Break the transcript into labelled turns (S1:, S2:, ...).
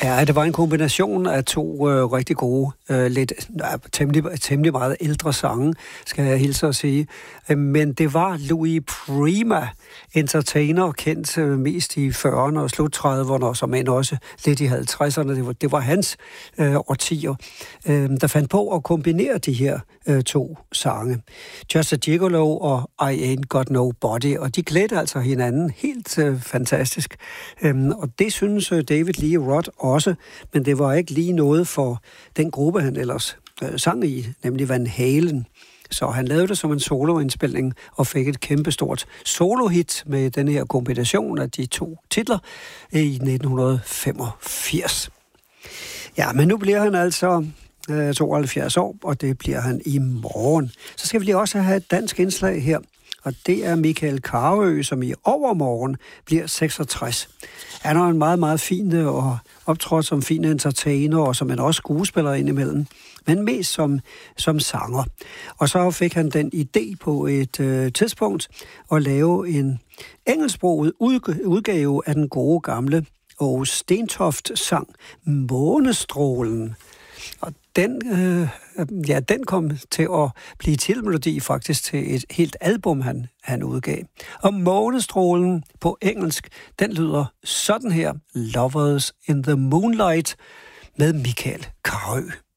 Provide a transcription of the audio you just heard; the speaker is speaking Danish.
S1: Ja, det var en kombination af to rigtig gode, temmelig meget ældre sange, skal jeg hilse at sige. Men det var Louis Prima, entertainer, kendt mest i 40'erne og slut 30'erne, og som end også lidt i 50'erne. Det var hans årtier, der fandt på at kombinere de her to sange. Just a Gigolo og I Ain't Got No Body, og de glædte altså hinanden helt fantastisk. Og det synes David Lee Roth også, men det var ikke lige noget for den gruppe, han ellers sang i, nemlig Van Halen. Så han lavede det som en soloindspilning og fik et kæmpestort solohit med den her kombination af de to titler i 1985. Ja, men nu bliver han altså 72 år, og det bliver han i morgen. Så skal vi lige også have et dansk indslag her, og det er Michael Carøe, som i overmorgen bliver 66. Han er en meget, meget fin og optrådt som fin entertainer, og som en også skuespiller indimellem, men mest som sanger. Og så fik han den idé på et tidspunkt at lave en engelsksproget udgave af den gode gamle og Stentoft sang Månestrålen. Og den kom til at blive titelmelodi faktisk til et helt album, han udgav. Og Månestrålen på engelsk, den lyder sådan her: Lovers in the Moonlight med Michael Carøe.